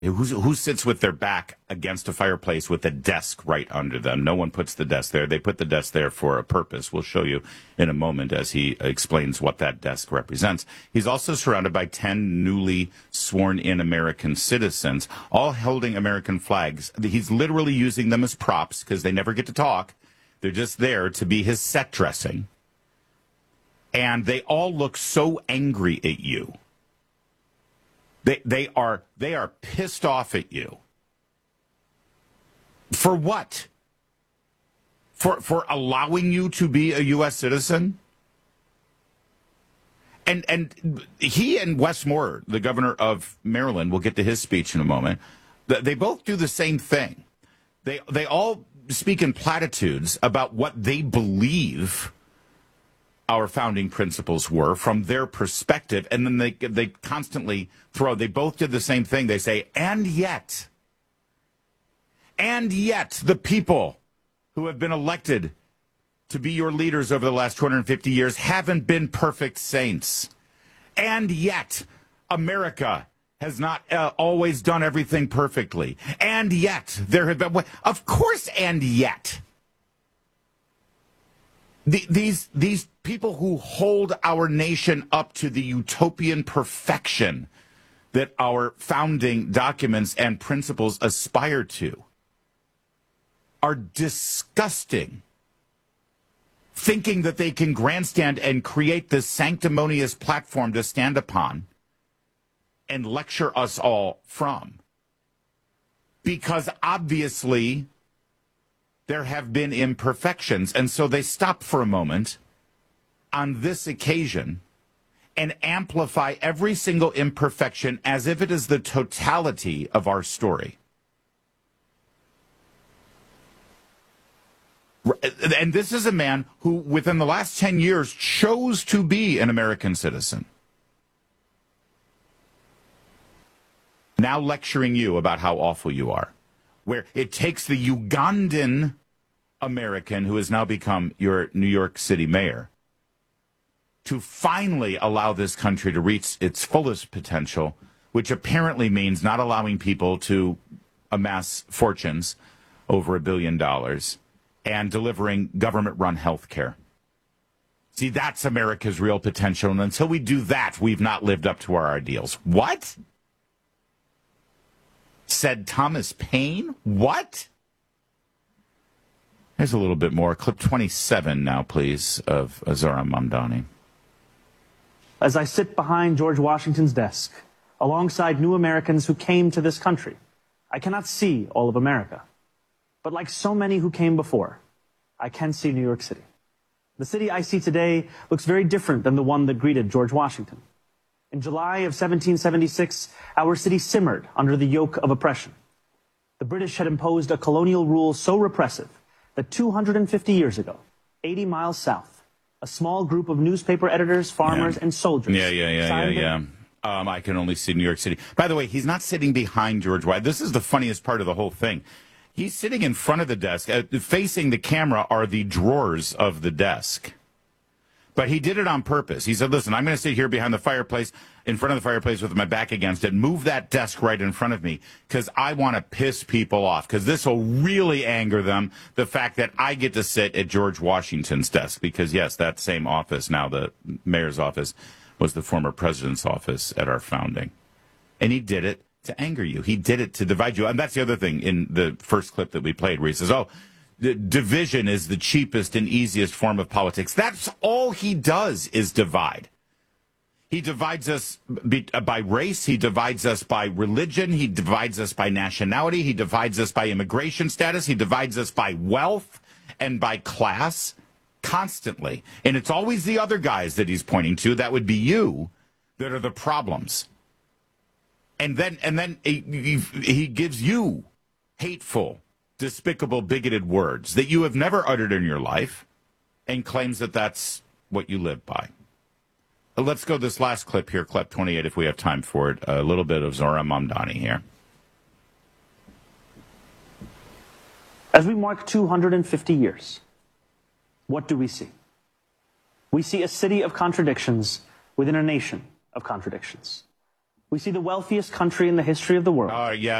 Who sits with their back against a fireplace with a desk right under them? No one puts the desk there. They put the desk there for a purpose. We'll show you in a moment as he explains what that desk represents. He's also surrounded by 10 newly sworn-in American citizens, all holding American flags. He's literally using them as props because they never get to talk. They're just there to be his set dressing. And they all look so angry at you. They are pissed off at you. For what? For allowing you to be a U.S. citizen? And he and Wes Moore, the governor of Maryland, we'll get to his speech in a moment, they both do the same thing. They all speak in platitudes about what they believe our founding principles were from their perspective, and then they constantly they both did the same thing. They say, and yet the people who have been elected to be your leaders over the last 250 years haven't been perfect saints. And yet America has not always done everything perfectly. And yet there have been, of course, and yet. These people who hold our nation up to the utopian perfection that our founding documents and principles aspire to are disgusting. Thinking that they can grandstand and create this sanctimonious platform to stand upon and lecture us all from. Because obviously there have been imperfections, and so they stop for a moment on this occasion and amplify every single imperfection as if it is the totality of our story. And this is a man who, within the last 10 years, chose to be an American citizen. Now lecturing you about how awful you are. Where it takes the Ugandan American who has now become your New York City mayor to finally allow this country to reach its fullest potential, which apparently means not allowing people to amass fortunes over $1 billion and delivering government-run health care. See, that's America's real potential, and until we do that, we've not lived up to our ideals. What? Said Thomas Paine? What? Here's a little bit more. Clip 27 now, please, of Zohran Mamdani. As I sit behind George Washington's desk, alongside new Americans who came to this country, I cannot see all of America. But like so many who came before, I can see New York City. The city I see today looks very different than the one that greeted George Washington. In July of 1776, our city simmered under the yoke of oppression. The British had imposed a colonial rule so repressive that 250 years ago, 80 miles south, a small group of newspaper editors, farmers, and soldiers. I can only see New York City. By the way, he's not sitting behind George Washington. This is the funniest part of the whole thing. He's sitting in front of the desk. Facing the camera are the drawers of the desk. But he did it on purpose. He said, listen, I'm going to sit here behind the fireplace, in front of the fireplace with my back against it, move that desk right in front of me, because I want to piss people off, because this will really anger them, the fact that I get to sit at George Washington's desk, because, yes, that same office, now the mayor's office, was the former president's office at our founding. And he did it to anger you. He did it to divide you. And that's the other thing in the first clip that we played, where he says, division is the cheapest and easiest form of politics. That's all he does is divide. He divides us by race. He divides us by religion. He divides us by nationality. He divides us by immigration status. He divides us by wealth and by class constantly. And it's always the other guys that he's pointing to. That would be you that are the problems. And then he gives you hateful, despicable, bigoted words that you have never uttered in your life and claims that that's what you live by. Let's go this last clip here, clip 28, if we have time for it. A little bit of Zohran Mamdani here. As we mark 250 years, what do we see? We see a city of contradictions within a nation of contradictions. We see the wealthiest country in the history of the world. Yeah.